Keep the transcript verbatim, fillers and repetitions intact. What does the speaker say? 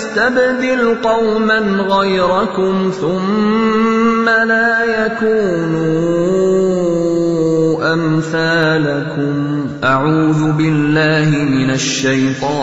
يستبدل قوما غيركم ثم لا يكونوا أمثالكم. أعوذ بالله من الشيطان